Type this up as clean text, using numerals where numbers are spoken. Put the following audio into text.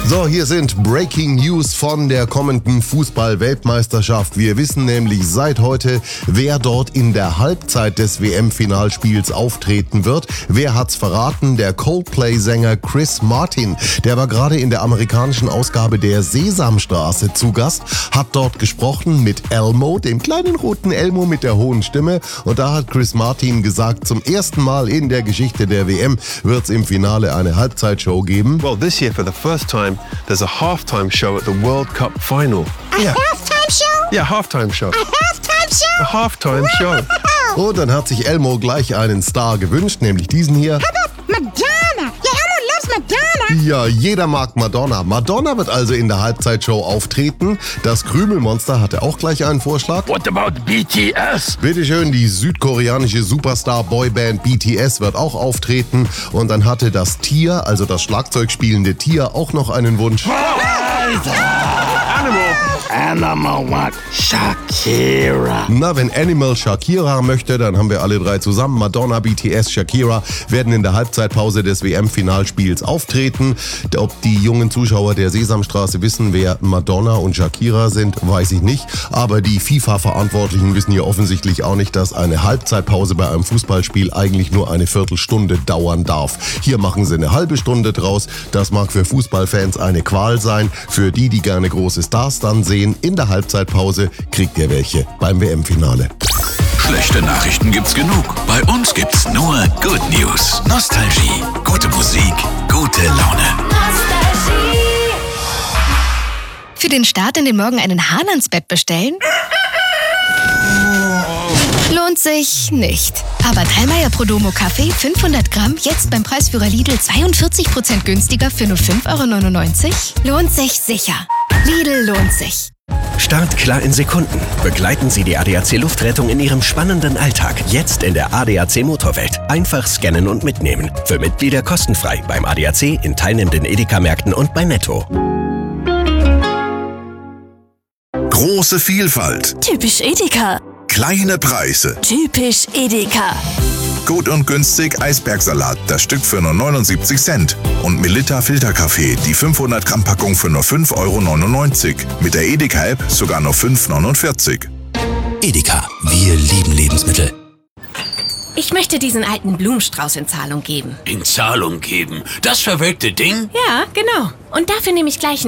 So, hier sind Breaking News von der kommenden Fußball-Weltmeisterschaft. Wir wissen nämlich seit heute, wer dort in der Halbzeit des WM-Finalspiels auftreten wird. Wer hat's verraten? Der Coldplay-Sänger Chris Martin. Der war gerade in der amerikanischen Ausgabe der Sesamstraße zu Gast, hat dort gesprochen mit Elmo, dem kleinen roten Elmo mit der hohen Stimme. Und da hat Chris Martin gesagt, zum ersten Mal in der Geschichte der WM wird's im Finale eine Halbzeitshow geben. Well, this year for the first time, there's a halftime show at the World Cup final. Halftime show? Yeah, halftime show. A halftime show? A halftime show. Und dann hat sich Elmo gleich einen Star gewünscht, nämlich diesen hier. Madonna! Yeah, Elmo loves Madonna! Ja, jeder mag Madonna. Madonna wird also in der Halbzeitshow auftreten. Das Krümelmonster hatte auch gleich einen Vorschlag. What about BTS? Bitteschön, die südkoreanische Superstar-Boyband BTS wird auch auftreten. Und dann hatte das Tier, also das Schlagzeugspielende Tier, auch noch einen Wunsch. Animal what? Shakira. Na, wenn Animal Shakira möchte, dann haben wir alle drei zusammen. Madonna, BTS, Shakira werden in der Halbzeitpause des WM-Finalspiels auftreten. Ob die jungen Zuschauer der Sesamstraße wissen, wer Madonna und Shakira sind, weiß ich nicht. Aber die FIFA-Verantwortlichen wissen ja offensichtlich auch nicht, dass eine Halbzeitpause bei einem Fußballspiel eigentlich nur eine Viertelstunde dauern darf. Hier machen sie eine halbe Stunde draus. Das mag für Fußballfans eine Qual sein. Für die gerne große Stars dann sehen, in der Halbzeitpause kriegt ihr welche beim WM-Finale. Schlechte Nachrichten gibt's genug. Bei uns gibt's nur Good News. Nostalgie, gute Musik, gute Laune. Für den Start in den Morgen einen Hahn ans Bett bestellen? Lohnt sich nicht. Aber Thälmeier Prodomo Kaffee 500 Gramm jetzt beim Preisführer Lidl 42% günstiger für nur 5,99 €? Lohnt sich sicher. Lidl lohnt sich. Startklar in Sekunden. Begleiten Sie die ADAC Luftrettung in Ihrem spannenden Alltag. Jetzt in der ADAC Motorwelt. Einfach scannen und mitnehmen. Für Mitglieder kostenfrei beim ADAC, in teilnehmenden Edeka-Märkten und bei Netto. Große Vielfalt. Typisch Edeka. Kleine Preise. Typisch Edeka. Gut und günstig Eisbergsalat, das Stück für nur 79 Cent. Und Melitta Filterkaffee, die 500 Gramm Packung für nur 5,99 €. Mit der Edeka-App sogar nur 5,49 €. Edeka. Wir lieben Lebensmittel. Ich möchte diesen alten Blumenstrauß in Zahlung geben. In Zahlung geben? Das verwelkte Ding? Ja, genau. Und dafür nehme ich gleich